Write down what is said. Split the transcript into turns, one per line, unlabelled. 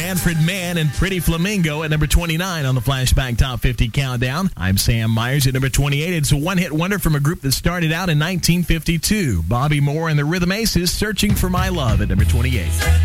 Manfred Mann and Pretty Flamingo at number 29 on the Flashback Top 50 Countdown. I'm Sam Myers at number 28. It's a one-hit wonder from a group that started out in 1952. Bobby Moore and the Rhythm Aces, Searching for My Love at number 28.